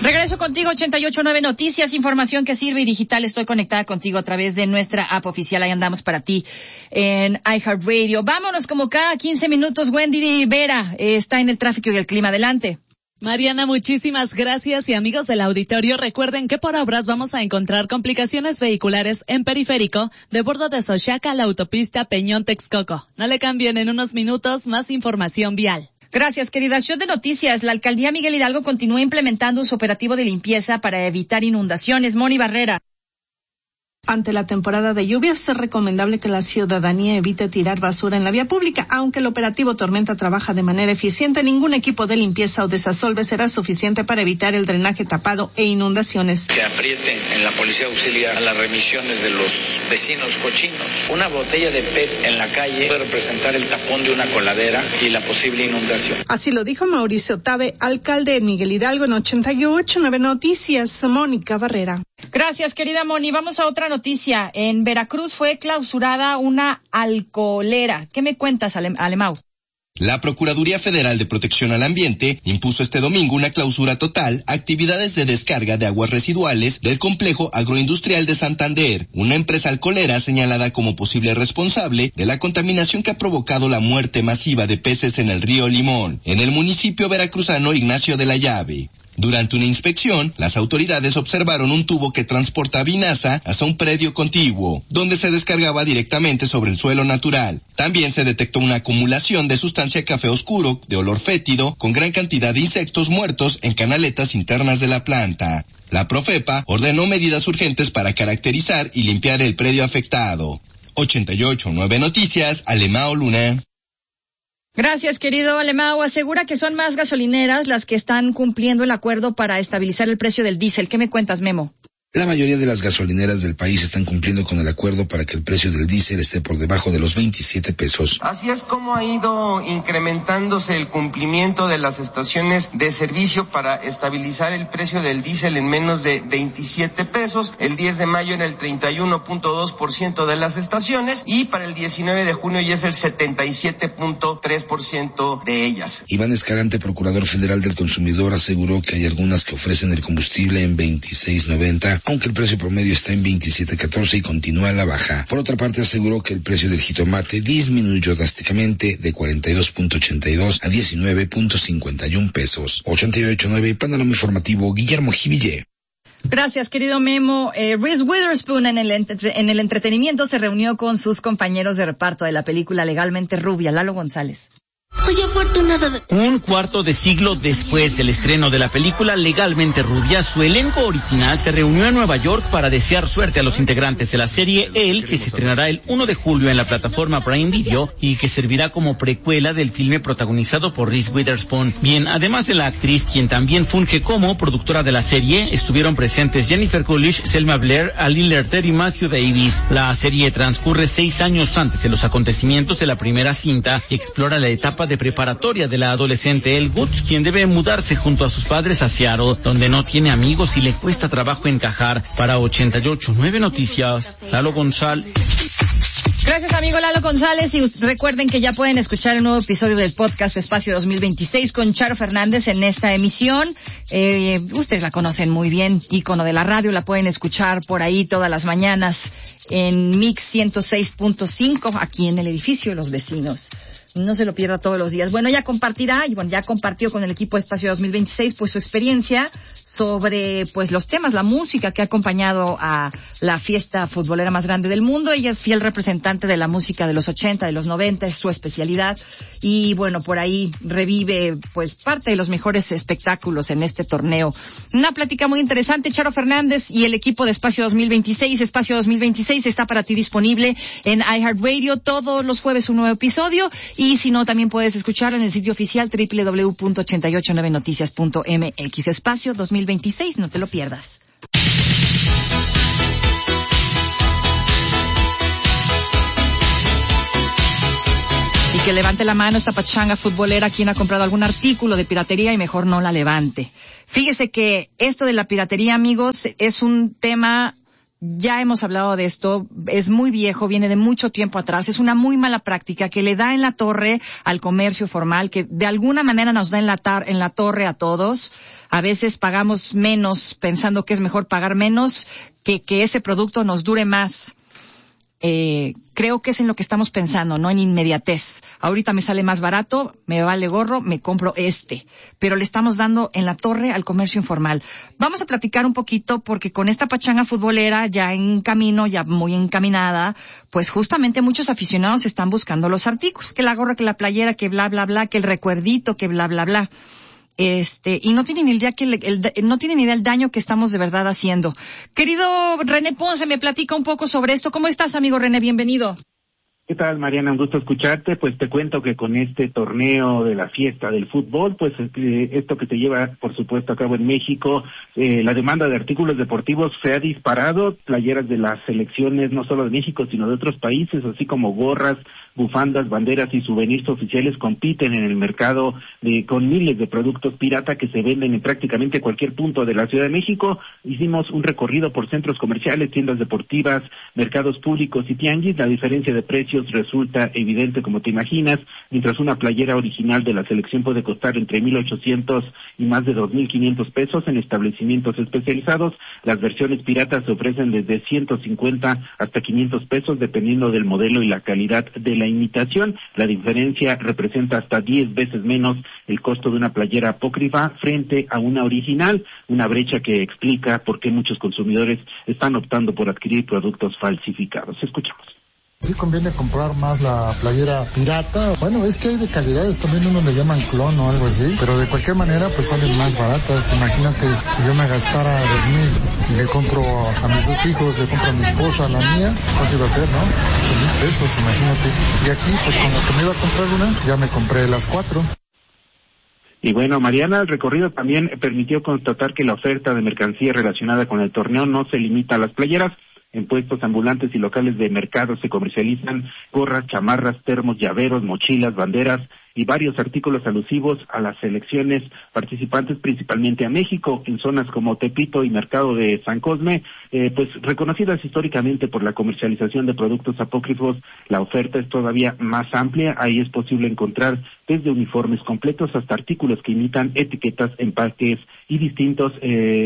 Regreso contigo, 88.9 Noticias, información que sirve y digital. Estoy conectada contigo a través de nuestra app oficial. Ahí andamos para ti en iHeartRadio. Vámonos como cada 15 minutos. Wendy Vera está en el tráfico y el clima. Adelante. Mariana, muchísimas gracias, y amigos del auditorio, recuerden que por obras vamos a encontrar complicaciones vehiculares en Periférico, de bordo de Xochaca a la autopista Peñón-Texcoco. No le cambien, en unos minutos más información vial. Gracias, querida. Show de noticias. La alcaldía Miguel Hidalgo continúa implementando su operativo de limpieza para evitar inundaciones. Moni Barrera. Ante la temporada de lluvias, es recomendable que la ciudadanía evite tirar basura en la vía pública. Aunque el operativo Tormenta trabaja de manera eficiente, ningún equipo de limpieza o desasolve será suficiente para evitar el drenaje tapado e inundaciones. Que aprieten en la policía auxiliar a las remisiones de los vecinos cochinos. Una botella de PET en la calle puede representar el tapón de una coladera y la posible inundación. Así lo dijo Mauricio Tabe, alcalde de Miguel Hidalgo, en 88.9 Noticias. Mónica Barrera. Gracias, querida Moni. Vamos a otra noticia. En Veracruz fue clausurada una alcoholera. ¿Qué me cuentas, Alemão? La Procuraduría Federal de Protección al Ambiente impuso este domingo una clausura total a actividades de descarga de aguas residuales del complejo agroindustrial de Santander, una empresa alcoholera señalada como posible responsable de la contaminación que ha provocado la muerte masiva de peces en el río Limón, en el municipio veracruzano Ignacio de la Llave. Durante una inspección, las autoridades observaron un tubo que transporta vinaza hasta un predio contiguo, donde se descargaba directamente sobre el suelo natural. También se detectó una acumulación de sustancia café oscuro, de olor fétido, con gran cantidad de insectos muertos en canaletas internas de la planta. La Profepa ordenó medidas urgentes para caracterizar y limpiar el predio afectado. 88.9 Noticias, Alemão Luna. Gracias, querido Alemão. Asegura que son más gasolineras las que están cumpliendo el acuerdo para estabilizar el precio del diésel. ¿Qué me cuentas, Memo? La mayoría de las gasolineras del país están cumpliendo con el acuerdo para que el precio del diésel esté por debajo de los 27 pesos. Así es como ha ido incrementándose el cumplimiento de las estaciones de servicio para estabilizar el precio del diésel en menos de 27 pesos. El 10 de mayo era el 31.2% de las estaciones y para el 19 de junio ya es el 77.3% de ellas. Iván Escalante, procurador federal del consumidor, aseguró que hay algunas que ofrecen el combustible en 26.90, aunque el precio promedio está en 27.14 y continúa a la baja. Por otra parte, aseguró que el precio del jitomate disminuyó drásticamente de 42.82 a 19.51 pesos. 88.9 Panorama Informativo, Guillermo Jiville. Gracias, querido Memo. Reese Witherspoon en el entretenimiento se reunió con sus compañeros de reparto de la película Legalmente Rubia. Lalo González. Soy afortunada. Un cuarto de siglo después del estreno de la película Legalmente Rubia, su elenco original se reunió en Nueva York para desear suerte a los integrantes de la serie Elle, que se estrenará el 1 de julio en la plataforma Prime Video y que servirá como precuela del filme protagonizado por Reese Witherspoon. Bien, además de la actriz, quien también funge como productora de la serie, estuvieron presentes Jennifer Coolidge, Selma Blair, Ali Lerter y Matthew Davis. La serie transcurre 6 años antes de los acontecimientos de la primera cinta y explora la etapa de preparatoria de la adolescente Elle Woods, quien debe mudarse junto a sus padres a Seattle, donde no tiene amigos y le cuesta trabajo encajar. Para 88.9 Noticias, Lalo González. Gracias, amigo Lalo González, y recuerden que ya pueden escuchar el nuevo episodio del podcast Espacio 2026 con Charo Fernández en esta emisión. Ustedes la conocen muy bien, ícono de la radio, la pueden escuchar por ahí todas las mañanas en Mix 106.5, aquí en el edificio de los vecinos. No se lo pierda todos los días. Bueno, ella compartirá, y bueno, ya compartió con el equipo de Espacio 2026, pues su experiencia sobre, pues, los temas, la música que ha acompañado a la fiesta futbolera más grande del mundo. Ella es fiel representante de la música de los 80, de los 90, es su especialidad. Y bueno, por ahí revive, pues, parte de los mejores espectáculos en este torneo. Una plática muy interesante. Charo Fernández y el equipo de Espacio 2026. Espacio 2026 está para ti disponible en iHeartRadio todos los jueves, un nuevo episodio. Y si no, también puedes escucharlo en el sitio oficial www.889noticias.mx. Espacio 2026, no te lo pierdas. Y que levante la mano esta pachanga futbolera, quien ha comprado algún artículo de piratería y mejor no la levante. Fíjese que esto de la piratería, amigos, es un tema ya hemos hablado de esto, es muy viejo, viene de mucho tiempo atrás, es una muy mala práctica que le da en la torre al comercio formal, que de alguna manera nos da en la torre a todos. A veces pagamos menos pensando que es mejor pagar menos que ese producto nos dure más. Creo que es en lo que estamos pensando, no en inmediatez. Ahorita me sale más barato, me vale gorro, me compro pero le estamos dando en la torre al comercio informal. Vamos a platicar un poquito porque con esta pachanga futbolera ya en camino, ya muy encaminada, pues justamente muchos aficionados están buscando los artículos, que la gorra, que la playera, que bla bla bla, que el recuerdito, que bla bla bla. Y no tienen idea no tienen idea del daño que estamos de verdad haciendo. Querido René Ponce, me platica un poco sobre esto. ¿Cómo estás, amigo René? Bienvenido. ¿Qué tal, Mariana? Un gusto escucharte. Pues te cuento que con este torneo de la fiesta del fútbol, pues esto que se lleva, por supuesto, a cabo en México, la demanda de artículos deportivos se ha disparado. Playeras de las selecciones, no solo de México, sino de otros países, así como gorras, bufandas, banderas y souvenirs oficiales compiten en el mercado con miles de productos pirata que se venden en prácticamente cualquier punto de la Ciudad de México. Hicimos un recorrido por centros comerciales, tiendas deportivas, mercados públicos y tianguis. La diferencia de precios resulta evidente, como te imaginas. Mientras una playera original de la selección puede costar entre 1,800 y más de 2,500 pesos en establecimientos especializados, las versiones piratas se ofrecen desde 150 hasta 500 pesos dependiendo del modelo y la calidad de la imitación. La diferencia representa hasta 10 veces menos el costo de una playera apócrifa frente a una original, una brecha que explica por qué muchos consumidores están optando por adquirir productos falsificados. Escuchamos. Sí conviene comprar más la playera pirata. Bueno, es que hay de calidades, también uno le llaman clon o algo así, pero de cualquier manera pues salen más baratas. Imagínate, si yo me gastara 2,000 y le compro a mis 2 hijos, le compro a mi esposa, a la mía, ¿cuánto iba a ser, no? 8,000 pesos, imagínate. Y aquí, pues con lo que me iba a comprar una, ya me compré las 4. Y bueno, Mariana, el recorrido también permitió constatar que la oferta de mercancía relacionada con el torneo no se limita a las playeras. En puestos ambulantes y locales de mercado se comercializan gorras, chamarras, termos, llaveros, mochilas, banderas y varios artículos alusivos a las selecciones participantes, principalmente a México, en zonas como Tepito y Mercado de San Cosme, pues reconocidas históricamente por la comercialización de productos apócrifos. La oferta es todavía más amplia. Ahí es posible encontrar desde uniformes completos hasta artículos que imitan etiquetas, empaques y distintivos,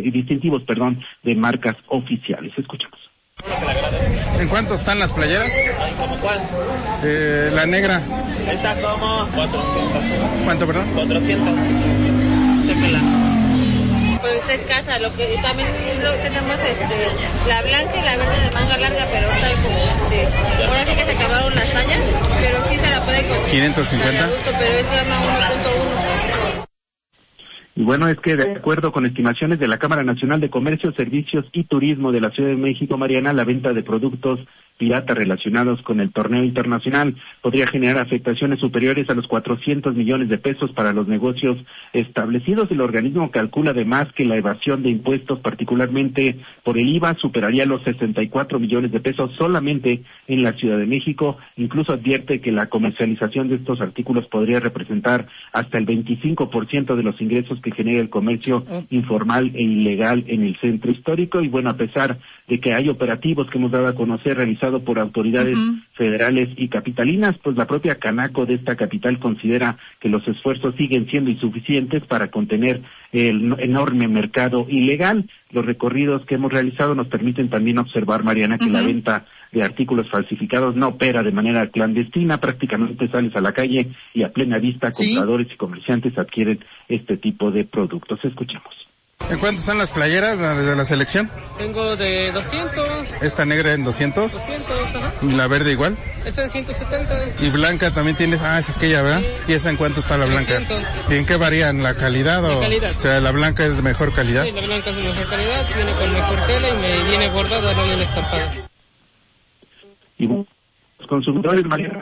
de marcas oficiales. Escuchamos. ¿En cuánto están las playeras? ¿Cómo cuál? La negra. Esta como 400. ¿Cuánto, perdón? 400. Chéquela. Pues está escasa, lo que también tenemos la blanca y la verde de manga larga, pero está como ahora sí que se acabaron las tallas, pero sí se la puede conseguir. 550. Adulto, pero es gama 1.1. Y bueno, es que de acuerdo con estimaciones de la Cámara Nacional de Comercio, Servicios y Turismo de la Ciudad de México, Mariana, la venta de productos pirata relacionados con el torneo internacional podría generar afectaciones superiores a los 400 millones de pesos para los negocios establecidos. El organismo calcula además que la evasión de impuestos, particularmente por el IVA, superaría los 64 millones de pesos solamente en la Ciudad de México. Incluso advierte que la comercialización de estos artículos podría representar hasta el 25% de los ingresos que genera el comercio informal e ilegal en el centro histórico. Y bueno, a pesar de que hay operativos que hemos dado a conocer realizados por autoridades federales y capitalinas, pues la propia Canaco de esta capital considera que los esfuerzos siguen siendo insuficientes para contener el enorme mercado ilegal. Los recorridos que hemos realizado nos permiten también observar, Mariana, que la venta de artículos falsificados no opera de manera clandestina. Prácticamente sales a la calle y a plena vista compradores y comerciantes adquieren este tipo de productos. Escuchemos. ¿En cuánto están las playeras de la selección? Tengo de 200. ¿Esta negra en 200? 200, ajá. ¿Y la verde igual? Esa en 170. ¿Y blanca también tienes? Ah, es aquella, ¿verdad? Sí. ¿Y esa en cuánto está la blanca? 300. ¿Y en qué varían? ¿La calidad o...? La calidad. O sea, ¿la blanca es de mejor calidad? Sí, la blanca es de mejor calidad, viene con mejor tela y me viene bordada, no viene estampada. Y los consumidores, Mariana...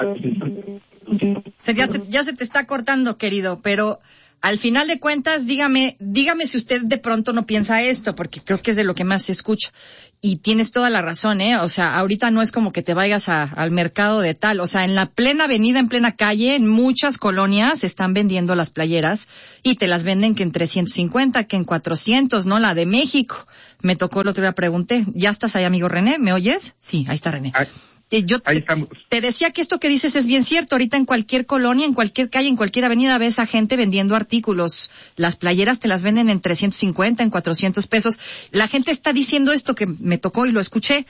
Ya se te está cortando, querido, pero... Al final de cuentas, dígame si usted de pronto no piensa esto, porque creo que es de lo que más se escucha. Y tienes toda la razón, o sea, ahorita no es como que te vayas al mercado de tal, o sea, en la plena avenida, en plena calle, en muchas colonias están vendiendo las playeras y te las venden que en 350, que en 400, ¿no? La de México. Me tocó el otro día, pregunté, ¿ya estás ahí, amigo René? ¿Me oyes? Sí, ahí está René. Yo te decía que esto que dices es bien cierto. Ahorita en cualquier colonia, en cualquier calle, en cualquier avenida ves a gente vendiendo artículos. Las playeras te las venden en 350, en 400 pesos. La gente está diciendo esto que me tocó y lo escuché.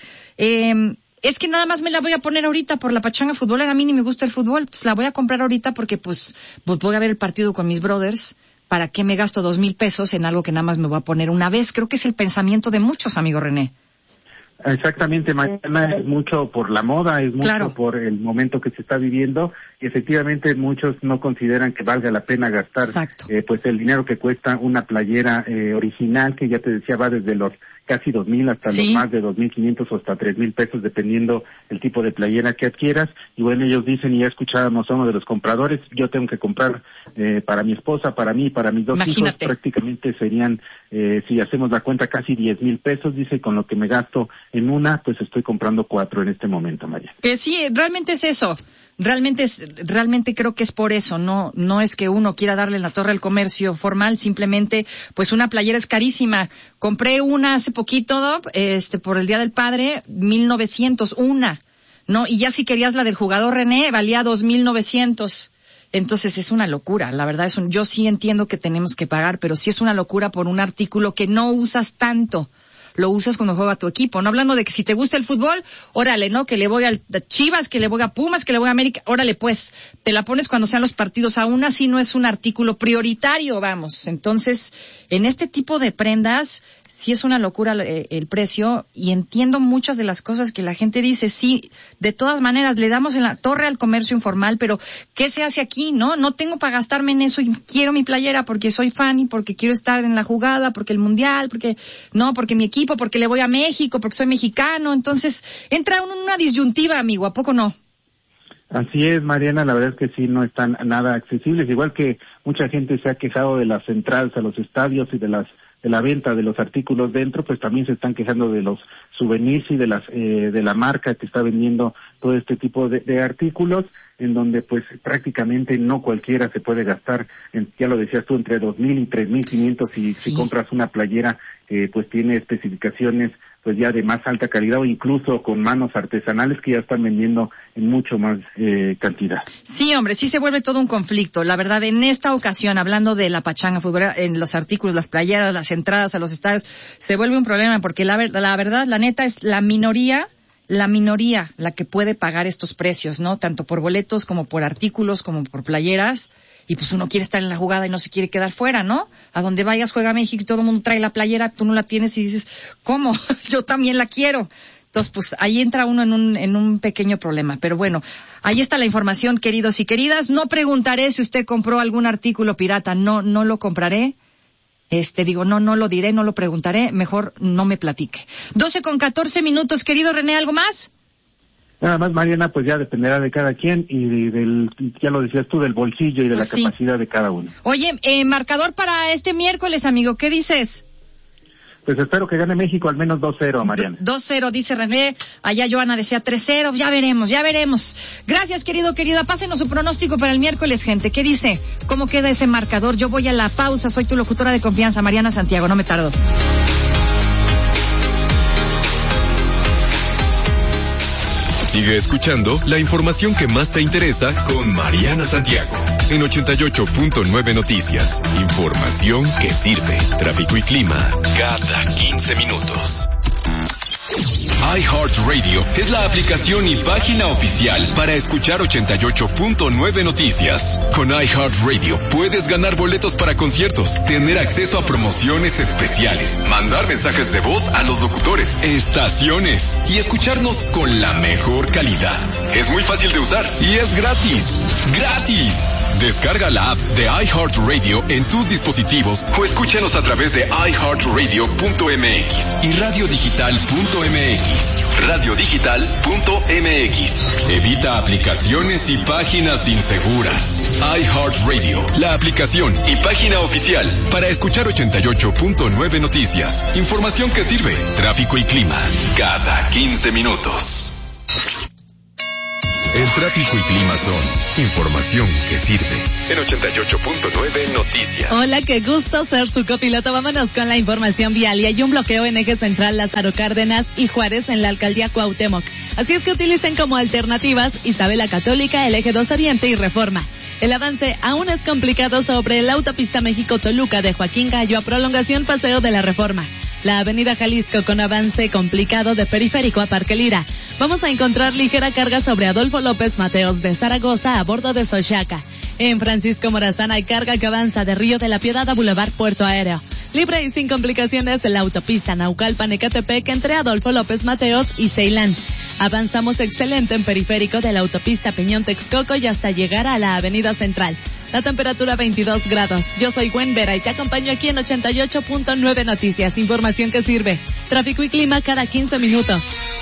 Es que nada más me la voy a poner ahorita por la pachanga futbolera. A mí ni me gusta el fútbol. Pues la voy a comprar ahorita porque pues voy a ver el partido con mis brothers. ¿Para qué me gasto 2,000 pesos en algo que nada más me voy a poner una vez? Creo que es el pensamiento de muchos, amigo René. Exactamente, Mariana, es mucho por la moda, es mucho por el momento que se está viviendo y efectivamente muchos no consideran que valga la pena gastar pues el dinero que cuesta una playera original, que ya te decía va desde los casi 2,000 hasta los más de 2,500 o hasta 3,000 pesos dependiendo el tipo de playera que adquieras. Y bueno, ellos dicen, y ya escuchábamos a uno de los compradores, yo tengo que comprar para mi esposa, para mí, para mis dos hijos, prácticamente serían, si hacemos la cuenta, casi 10,000 pesos, dice, con lo que me gasto en una, pues estoy comprando 4 en este momento, María. Que sí, realmente es eso. Realmente creo que es por eso, no es que uno quiera darle la torre al comercio formal, simplemente, pues una playera es carísima. Compré una hace poquito, por el Día del Padre, 1,900, una, ¿no? Y ya si querías la del jugador René, valía 2,900. Entonces es una locura, la verdad yo sí entiendo que tenemos que pagar, pero sí es una locura por un artículo que no usas tanto. Lo usas cuando juega tu equipo, no hablando de que si te gusta el fútbol, órale, ¿no? Que le voy a Chivas, que le voy a Pumas, que le voy a América, órale pues, te la pones cuando sean los partidos, aún así no es un artículo prioritario, vamos. Entonces, en este tipo de prendas, sí es una locura el precio y entiendo muchas de las cosas que la gente dice, sí, de todas maneras, le damos en la torre al comercio informal, pero ¿qué se hace aquí, no? No tengo para gastarme en eso y quiero mi playera porque soy fan y porque quiero estar en la jugada, porque el mundial, porque mi equipo, porque le voy a México, porque soy mexicano. Entonces, entra una disyuntiva, amigo, ¿a poco no? Así es, Mariana, la verdad es que sí, no están nada accesibles, igual que mucha gente se ha quejado de las entradas a los estadios y de la venta de los artículos dentro, pues también se están quejando de los souvenirs y de la marca que está vendiendo todo este tipo de artículos, en donde pues prácticamente no cualquiera se puede gastar, ya lo decías tú, entre 2,000 y 3,500 si compras una playera que pues tiene especificaciones pues ya de más alta calidad o incluso con manos artesanales que ya están vendiendo en mucho más cantidad. Sí, hombre, sí se vuelve todo un conflicto. La verdad, en esta ocasión, hablando de la pachanga futbolera, en los artículos, las playeras, las entradas a los estadios, se vuelve un problema porque la verdad, la neta es la minoría la que puede pagar estos precios, ¿no? Tanto por boletos como por artículos, como por playeras. Y pues uno quiere estar en la jugada y no se quiere quedar fuera, ¿no? A donde vayas juega México y todo el mundo trae la playera, tú no la tienes y dices, ¿cómo? Yo también la quiero. Entonces, pues ahí entra uno en un pequeño problema. Pero bueno, ahí está la información, queridos y queridas. No preguntaré si usted compró algún artículo pirata, no lo compraré. No lo diré, no lo preguntaré, mejor no me platique. 12:14, querido René, ¿algo más? Nada más, Mariana, pues ya dependerá de cada quien y ya lo decías tú, del bolsillo y de la capacidad de cada uno. Oye, marcador para este miércoles, amigo, ¿qué dices? Pues espero que gane México al menos 2-0, Mariana. 2-0, dice René. Allá Joana decía 3-0. Ya veremos. Gracias, querida. Pásenos su pronóstico para el miércoles, gente. ¿Qué dice? ¿Cómo queda ese marcador? Yo voy a la pausa. Soy tu locutora de confianza, Mariana Santiago. No me tardo. Sigue escuchando la información que más te interesa con Mariana Santiago en 88.9 Noticias. Información que sirve. Tráfico y clima cada 15 minutos. iHeartRadio es la aplicación y página oficial para escuchar 88.9 Noticias. Con iHeartRadio puedes ganar boletos para conciertos, tener acceso a promociones especiales, mandar mensajes de voz a los locutores, estaciones y escucharnos con la mejor calidad. Es muy fácil de usar y es gratis. ¡Gratis! Descarga la app de iHeartRadio en tus dispositivos o escúchanos a través de iHeartRadio.mx y radiodigital.mx. radiodigital.mx. Evita aplicaciones y páginas inseguras. iHeartRadio, la aplicación y página oficial para escuchar 88.9 noticias. Información que sirve. Tráfico y clima cada 15 minutos. El tráfico y clima son información que sirve. En 88.9 Noticias. Hola, qué gusto ser su copiloto. Vámonos con la información vial. Y hay un bloqueo en eje central Lázaro Cárdenas y Juárez en la alcaldía Cuauhtémoc. Así es que utilicen como alternativas Isabela Católica, el eje 2 Oriente y Reforma. El avance aún es complicado sobre la autopista México-Toluca de Joaquín Gallo a prolongación Paseo de la Reforma. La avenida Jalisco con avance complicado de Periférico a Parque Lira. Vamos a encontrar ligera carga sobre Adolfo López Mateos de Zaragoza a bordo de Xochaca. En Francisco Morazán hay carga que avanza de Río de la Piedad a Boulevard Puerto Aéreo. Libre y sin complicaciones en la autopista Naucalpan-Ecatepec entre Adolfo López Mateos y Ceilán. Avanzamos excelente en Periférico de la autopista Peñón-Texcoco y hasta llegar a la avenida Central. La temperatura 22 grados. Yo soy Gwen Vera y te acompaño aquí en 88.9 Noticias. Información que sirve. Tráfico y clima cada 15 minutos.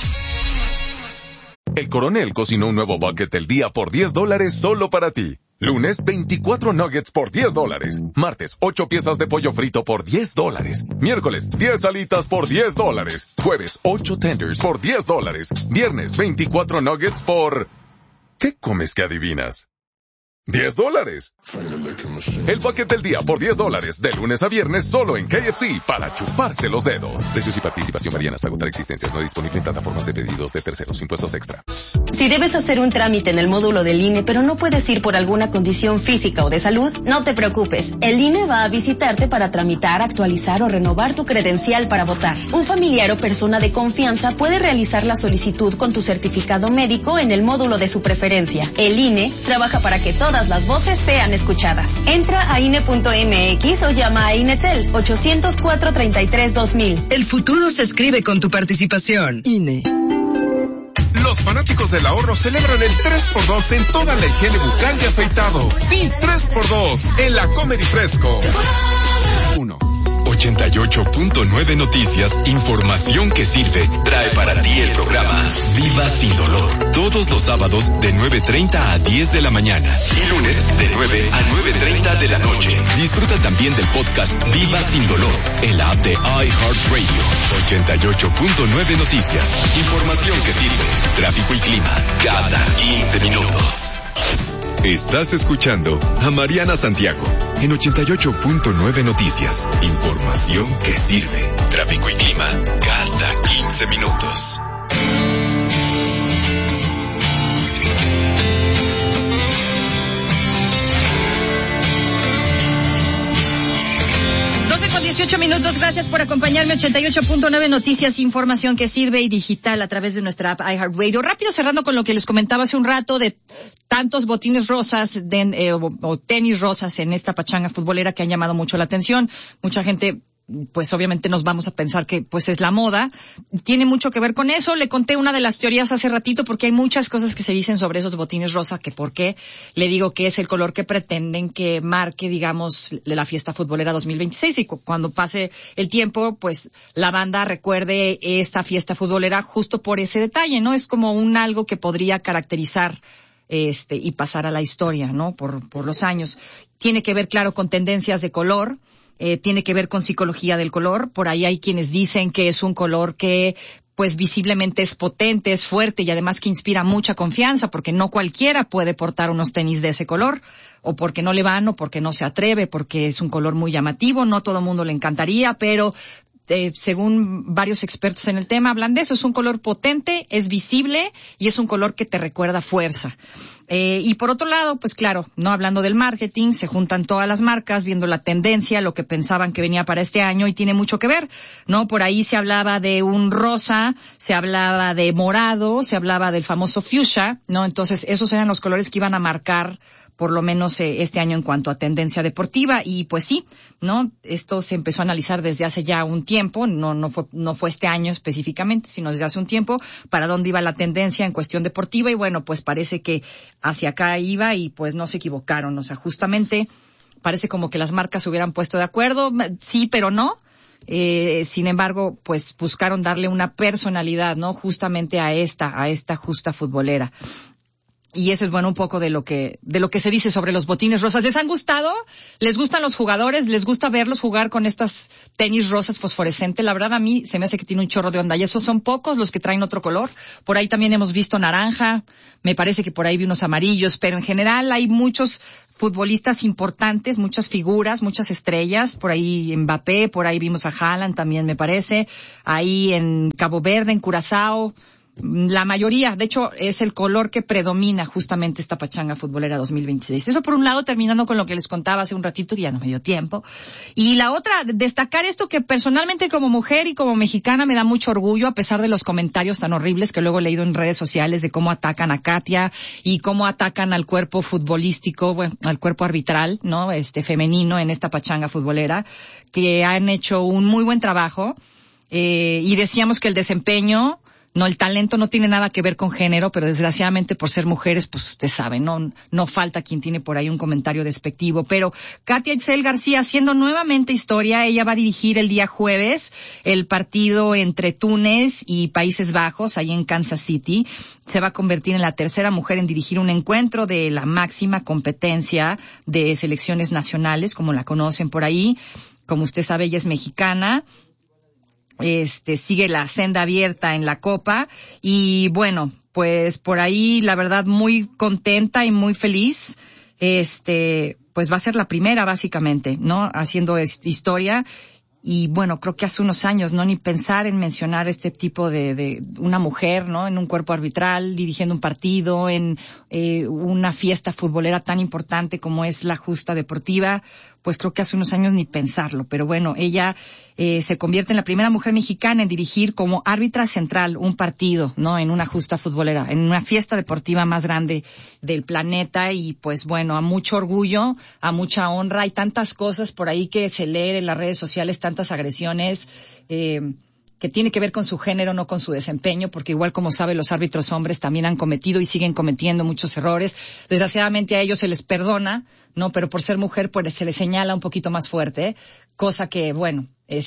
El Coronel cocinó un nuevo bucket del día por $10 solo para ti. Lunes, 24 nuggets por $10. Martes, 8 piezas de pollo frito por $10. Miércoles, 10 alitas por $10. Jueves, 8 tenders por $10. Viernes, 24 nuggets por... ¿Qué comes que adivinas? $10. El bucket del día por $10, de lunes a viernes solo en KFC, para chuparse los dedos. Precios y participación varían hasta agotar existencias. No disponible en plataformas de pedidos de terceros. Impuestos extra. Si debes hacer un trámite en el módulo del INE, pero no puedes ir por alguna condición física o de salud, no te preocupes. El INE va a visitarte para tramitar, actualizar o renovar tu credencial para votar. Un familiar o persona de confianza puede realizar la solicitud con tu certificado médico en el módulo de su preferencia. El INE trabaja para que todas las voces sean escuchadas. Entra a INE.mx o llama a INETEL 804-33-2000. El futuro se escribe con tu participación. INE. Los fanáticos del ahorro celebran el 3x2 en toda la higiene bucal y afeitado. Sí, 3x2 en la Comedy Fresco. 88.9 Noticias, información que sirve, trae para ti el programa Viva Sin Dolor. Todos los sábados de 9:30 a 10 de la mañana y lunes de 9 a 9:30 de la noche. Disfruta también del podcast Viva Sin Dolor en la app de iHeartRadio. 88.9 Noticias, información que sirve, tráfico y clima cada 15 minutos. Estás escuchando a Mariana Santiago en 88.9 Noticias. Información que sirve. Tráfico y clima cada 15 minutos. Con 18 minutos, gracias por acompañarme. 88.9 Noticias, información que sirve y digital a través de nuestra app iHeartRadio. Rápido, cerrando con lo que les comentaba hace un rato de tantos botines rosas o tenis rosas en esta pachanga futbolera que han llamado mucho la atención. Mucha gente, pues obviamente nos vamos a pensar que pues es la moda. Tiene mucho que ver con eso. Le conté una de las teorías hace ratito porque hay muchas cosas que se dicen sobre esos botines rosa, que por qué le digo que es el color que pretenden que marque, digamos, la fiesta futbolera 2026, y cuando pase el tiempo, pues la banda recuerde esta fiesta futbolera justo por ese detalle, ¿no? Es como un algo que podría caracterizar y pasar a la historia, ¿no? Por los años. Tiene que ver, claro, con tendencias de color. Tiene que ver con psicología del color. Por ahí hay quienes dicen que es un color que pues visiblemente es potente, es fuerte y además que inspira mucha confianza, porque no cualquiera puede portar unos tenis de ese color, o porque no le van, o porque no se atreve, porque es un color muy llamativo. No todo el mundo le encantaría, pero según varios expertos en el tema hablan de eso. Es un color potente, es visible y es un color que te recuerda fuerza. Y por otro lado, pues claro, no hablando del marketing, se juntan todas las marcas viendo la tendencia, lo que pensaban que venía para este año, y tiene mucho que ver, ¿no? Por ahí se hablaba de un rosa, se hablaba de morado, se hablaba del famoso fuchsia, ¿no? Entonces esos eran los colores que iban a marcar por lo menos este año en cuanto a tendencia deportiva. Y pues sí, ¿no? Esto se empezó a analizar desde hace ya un tiempo, no fue este año específicamente, sino desde hace un tiempo, para dónde iba la tendencia en cuestión deportiva, y bueno, pues parece que hacia acá iba y pues no se equivocaron. O sea, justamente parece como que las marcas se hubieran puesto de acuerdo, sí, pero no. Sin embargo, pues buscaron darle una personalidad, ¿no? Justamente a esta justa futbolera. Y eso es bueno un poco de lo que se dice sobre los botines rosas. ¿Les han gustado? ¿Les gustan los jugadores? ¿Les gusta verlos jugar con estas tenis rosas fosforescentes? La verdad a mí se me hace que tiene un chorro de onda y esos son pocos los que traen otro color. Por ahí también hemos visto naranja, me parece que por ahí vi unos amarillos, pero en general hay muchos futbolistas importantes, muchas figuras, muchas estrellas. Por ahí Mbappé, por ahí vimos a Haaland también me parece. Ahí en Cabo Verde, en Curazao. La mayoría, de hecho, es el color que predomina justamente esta pachanga futbolera 2026. Eso por un lado, terminando con lo que les contaba hace un ratito, ya no me dio tiempo. Y la otra, destacar esto que personalmente como mujer y como mexicana me da mucho orgullo, a pesar de los comentarios tan horribles que luego he leído en redes sociales de cómo atacan a Katia y cómo atacan al cuerpo futbolístico, bueno, al cuerpo arbitral, ¿no? Femenino en esta pachanga futbolera, que han hecho un muy buen trabajo. Y decíamos que el desempeño, no, el talento no tiene nada que ver con género, pero desgraciadamente por ser mujeres, pues usted sabe, no falta quien tiene por ahí un comentario despectivo. Pero Katia Itzel García haciendo nuevamente historia, ella va a dirigir el día jueves el partido entre Túnez y Países Bajos, ahí en Kansas City. Se va a convertir en la tercera mujer en dirigir un encuentro de la máxima competencia de selecciones nacionales, como la conocen por ahí. Como usted sabe, ella es mexicana. Sigue la senda abierta en la Copa y bueno, pues por ahí la verdad muy contenta y muy feliz. Pues va a ser la primera básicamente, ¿no? Haciendo historia. Y bueno, creo que hace unos años, no ni pensar en mencionar este tipo de una mujer, ¿no? En un cuerpo arbitral, dirigiendo un partido, en una fiesta futbolera tan importante como es la justa deportiva, pues creo que hace unos años ni pensarlo. Pero bueno, ella se convierte en la primera mujer mexicana en dirigir como árbitra central un partido, ¿no? En una justa futbolera, en una fiesta deportiva más grande del planeta. Y pues bueno, a mucho orgullo, a mucha honra. Hay tantas cosas por ahí que se leen en las redes sociales, tantas agresiones que tiene que ver con su género, no con su desempeño, porque igual como sabe, los árbitros hombres también han cometido y siguen cometiendo muchos errores. Desgraciadamente a ellos se les perdona, ¿no? Pero por ser mujer, pues se les señala un poquito más fuerte, cosa que, bueno,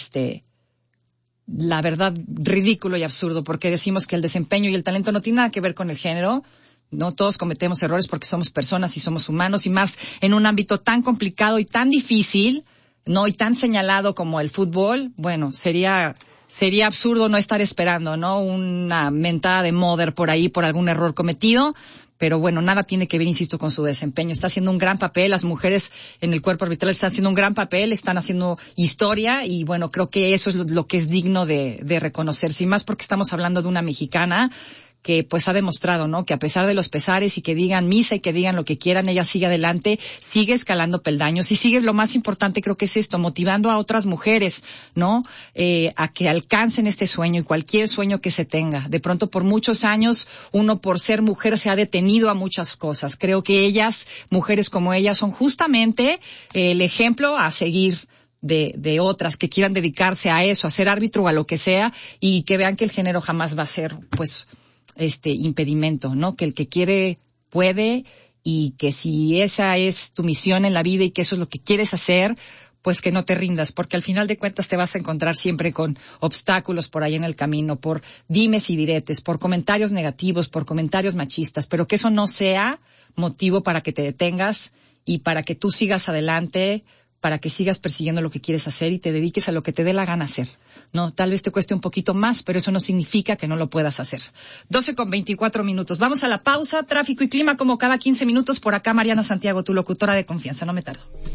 la verdad, ridículo y absurdo, porque decimos que el desempeño y el talento no tienen nada que ver con el género. No todos cometemos errores porque somos personas y somos humanos, y más en un ámbito tan complicado y tan difícil, ¿no? Y tan señalado como el fútbol. Bueno, sería absurdo no estar esperando, ¿no? Una mentada de mother por ahí por algún error cometido. Pero bueno, nada tiene que ver, insisto, con su desempeño. Está haciendo un gran papel, las mujeres en el cuerpo arbitral están haciendo un gran papel, están haciendo historia, y bueno, creo que eso es lo que es digno de reconocerse, y más porque estamos hablando de una mexicana que pues ha demostrado, ¿no? Que a pesar de los pesares y que digan misa y que digan lo que quieran, ella sigue adelante, sigue escalando peldaños y sigue, lo más importante creo que es esto, motivando a otras mujeres, ¿no? A que alcancen este sueño y cualquier sueño que se tenga. De pronto por muchos años uno por ser mujer se ha detenido a muchas cosas. Creo que ellas, mujeres como ellas, son justamente el ejemplo a seguir de otras que quieran dedicarse a eso, a ser árbitro o a lo que sea, y que vean que el género jamás va a ser, pues, impedimento, ¿no? Que el que quiere puede, y que si esa es tu misión en la vida y que eso es lo que quieres hacer, pues que no te rindas, porque al final de cuentas te vas a encontrar siempre con obstáculos por ahí en el camino, por dimes y diretes, por comentarios negativos, por comentarios machistas, pero que eso no sea motivo para que te detengas y para que tú sigas adelante, para que sigas persiguiendo lo que quieres hacer y te dediques a lo que te dé la gana hacer, ¿no? Tal vez te cueste un poquito más, pero eso no significa que no lo puedas hacer. 12:24. Vamos a la pausa. Tráfico y clima como cada 15 minutos. Por acá, Mariana Santiago, tu locutora de confianza. No me tardo.